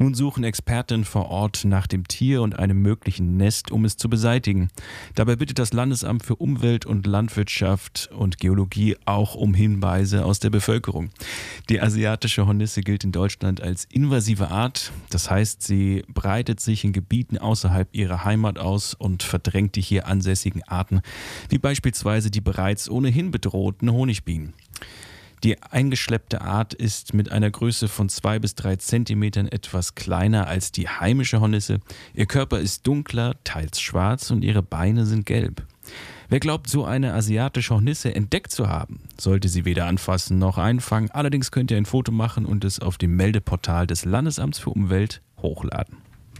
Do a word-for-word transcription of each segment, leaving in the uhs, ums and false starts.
Nun suchen Experten vor Ort nach dem Tier und einem möglichen Nest, um es zu beseitigen. Dabei bittet das Landesamt für Umwelt und Landwirtschaft und Geologie auch um Hinweise aus der Bevölkerung. Die asiatische Hornisse gilt in Deutschland als invasive Art. Das heißt, sie breitet sich in Gebieten außerhalb ihrer Heimat aus und verdrängt die hier ansässigen Arten, wie beispielsweise die bereits ohnehin bedrohten Honigbienen. Die eingeschleppte Art ist mit einer Größe von zwei bis drei Zentimetern etwas kleiner als die heimische Hornisse. Ihr Körper ist dunkler, teils schwarz und ihre Beine sind gelb. Wer glaubt, so eine asiatische Hornisse entdeckt zu haben, sollte sie weder anfassen noch einfangen. Allerdings könnt ihr ein Foto machen und es auf dem Meldeportal des Landesamts für Umwelt hochladen.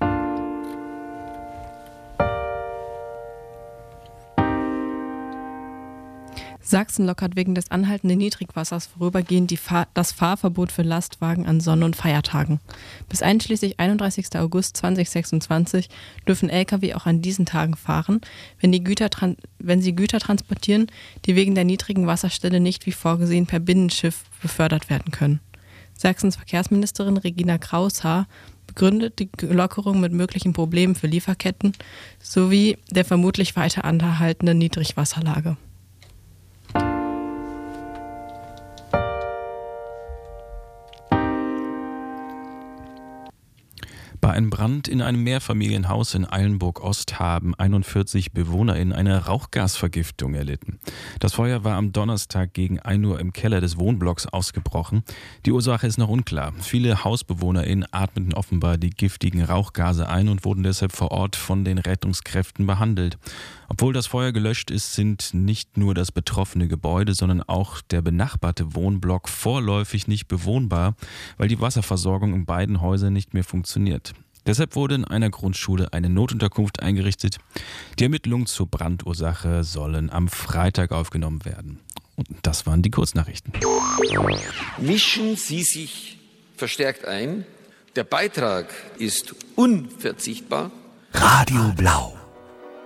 Sachsen lockert wegen des anhaltenden Niedrigwassers vorübergehend die Fahr- das Fahrverbot für Lastwagen an Sonn- und Feiertagen. Bis einschließlich einunddreißigsten August zweitausendsechsundzwanzig dürfen L K W auch an diesen Tagen fahren, wenn, die Güter tran- wenn sie Güter transportieren, die wegen der niedrigen Wasserstelle nicht wie vorgesehen per Binnenschiff befördert werden können. Sachsens Verkehrsministerin Regina Kraus-Haar begründet die Lockerung mit möglichen Problemen für Lieferketten sowie der vermutlich weiter anhaltenden Niedrigwasserlage. Bei einem Brand in einem Mehrfamilienhaus in Eilenburg-Ost haben einundvierzig BewohnerInnen eine Rauchgasvergiftung erlitten. Das Feuer war am Donnerstag gegen ein Uhr im Keller des Wohnblocks ausgebrochen. Die Ursache ist noch unklar. Viele HausbewohnerInnen atmeten offenbar die giftigen Rauchgase ein und wurden deshalb vor Ort von den Rettungskräften behandelt. Obwohl das Feuer gelöscht ist, sind nicht nur das betroffene Gebäude, sondern auch der benachbarte Wohnblock vorläufig nicht bewohnbar, weil die Wasserversorgung in beiden Häusern nicht mehr funktioniert. Deshalb wurde in einer Grundschule eine Notunterkunft eingerichtet. Die Ermittlungen zur Brandursache sollen am Freitag aufgenommen werden. Und das waren die Kurznachrichten. Mischen Sie sich verstärkt ein. Der Beitrag ist unverzichtbar. Radio Blau.